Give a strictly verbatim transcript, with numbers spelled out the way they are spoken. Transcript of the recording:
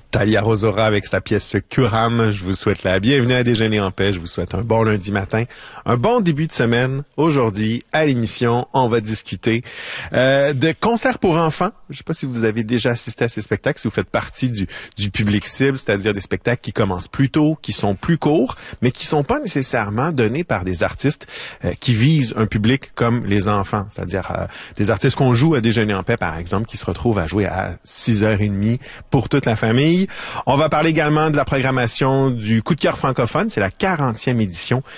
Talia Rosora avec sa pièce Kuram. Je vous souhaite la bienvenue à Déjeuner en paix. Je vous souhaite un bon lundi matin, un bon début de semaine. Aujourd'hui, à l'émission, on va discuter euh, de concerts pour enfants. Je ne sais pas si vous avez déjà assisté à ces spectacles, si vous faites partie du, du public cible, c'est-à-dire des spectacles qui commencent plus tôt, qui sont plus courts, mais qui sont pas nécessairement donnés par des artistes euh, qui visent un public comme les enfants, c'est-à-dire euh, des artistes qu'on joue à Déjeuner en paix, par exemple, qui se retrouvent à jouer à six heures trente pour toute la famille. On va parler également de la programmation du Coup de cœur francophone. C'est la quarantième édition